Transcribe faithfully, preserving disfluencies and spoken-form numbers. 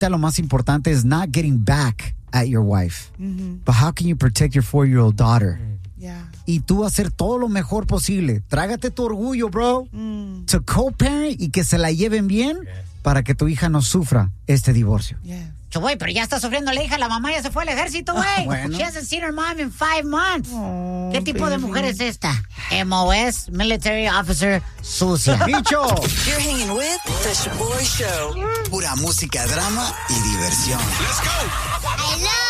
lo más importante es not getting back at your wife. Mm-hmm. But how can you protect your four-year-old daughter? Yeah. Y tú hacer todo lo mejor posible. Trágate tu orgullo, bro. Mm. To co-parent y que se la lleven bien yeah. para que tu hija no sufra este divorcio. Yeah. Güey, pero ya está sufriendo la hija, la mamá ya se fue al ejército, güey. Ah, bueno. She hasn't seen her mom in five months. Oh, ¿Qué tipo baby. de mujer es esta? M O S, Military Officer, sucia. ¡Bicho! You're hanging with The Shaboy Show. Pura música, drama y diversión. Let's go. I love